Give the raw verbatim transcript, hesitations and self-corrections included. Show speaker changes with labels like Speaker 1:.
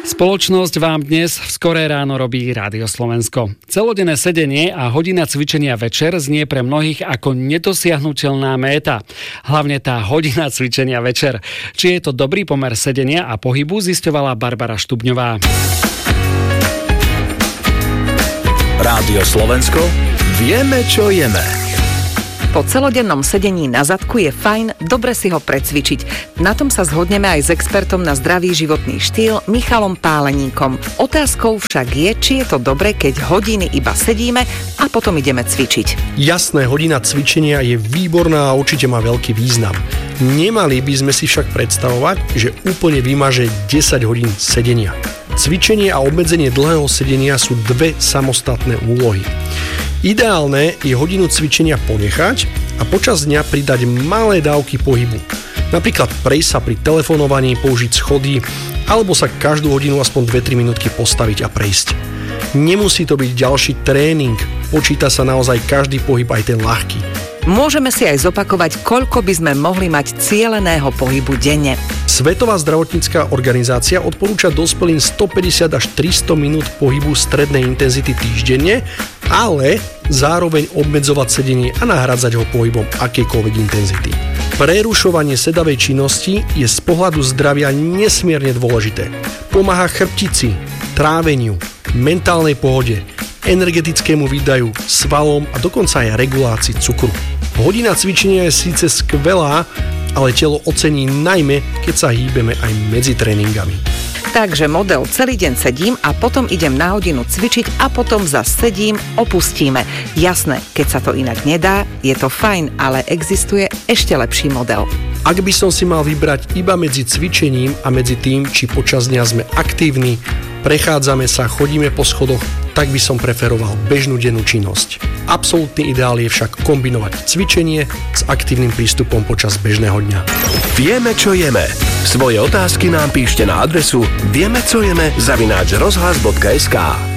Speaker 1: Spoločnosť vám dnes v skoré ráno robí Rádio Slovensko. Celodenné sedenie a hodina cvičenia večer znie pre mnohých ako nedosiahnuteľná méta. Hlavne tá hodina cvičenia večer. Či je to dobrý pomer sedenia a pohybu, zisťovala Barbara Štubňová.
Speaker 2: Rádio Slovensko, vieme, čo jeme.
Speaker 3: Po celodennom sedení na zadku je fajn dobre si ho precvičiť. Na tom sa zhodneme aj s expertom na zdravý životný štýl Michalom Páleníkom. Otázkou však je, či je to dobre, keď hodiny iba sedíme a potom ideme cvičiť.
Speaker 4: Jasné, hodina cvičenia je výborná a určite má veľký význam. Nemali by sme si však predstavovať, že úplne vymaže desať hodín sedenia. Cvičenie a obmedzenie dlhého sedenia sú dve samostatné úlohy. Ideálne je hodinu cvičenia ponechať a počas dňa pridať malé dávky pohybu. Napríklad prejsť sa pri telefonovaní, použiť schody alebo sa každú hodinu aspoň dve tri minútky postaviť a prejsť. Nemusí to byť ďalší tréning, počíta sa naozaj každý pohyb, aj ten ľahký.
Speaker 3: Môžeme si aj zopakovať, koľko by sme mohli mať cieleného pohybu denne.
Speaker 4: Svetová zdravotnícka organizácia odporúča dospelým stopäťdesiat až tristo minút pohybu strednej intenzity týždenne, ale zároveň obmedzovať sedenie a nahradzať ho pohybom akejkoľvek intenzity. Prerušovanie sedavej činnosti je z pohľadu zdravia nesmierne dôležité. Pomáha chrbtici, tráveniu, mentálnej pohode, energetickému výdaju, svalom a dokonca aj regulácii cukru. Hodina cvičenia je síce skvelá, ale telo ocení najmä, keď sa hýbeme aj medzi tréningami.
Speaker 3: Takže model celý deň sedím a potom idem na hodinu cvičiť a potom zas sedím, opustíme. Jasné, keď sa to inak nedá, je to fajn, ale existuje ešte lepší model.
Speaker 4: Ak by som si mal vybrať iba medzi cvičením a medzi tým, či počas dňa sme aktívni, prechádzame sa, chodíme po schodoch, tak by som preferoval bežnú dennú činnosť. Absolútny ideál je však kombinovať cvičenie s aktívnym prístupom počas bežného dňa.
Speaker 2: Vieme, čo jeme. Svoje otázky nám píšte na adresu vieme, co jeme zavináč rozhlas bodka es ká.